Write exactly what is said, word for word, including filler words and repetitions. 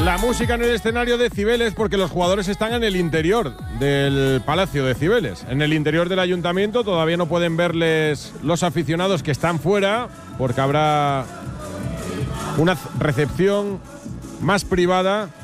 La música en el escenario de Cibeles, porque los jugadores están en el interior del Palacio de Cibeles. En el interior del ayuntamiento todavía no pueden verles los aficionados que están fuera, porque habrá una recepción más privada